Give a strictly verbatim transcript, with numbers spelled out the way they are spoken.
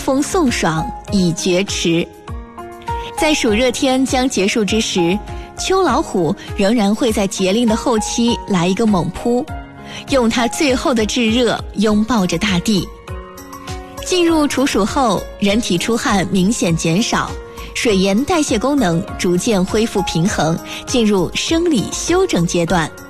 风送爽已觉迟。在暑热天将结束之时，秋老虎仍然会在节令的后期来一个猛扑，用它最后的炙热拥抱着大地。进入处暑后，人体出汗明显减少，水盐代谢功能逐渐恢复平衡，进入生理休整阶段。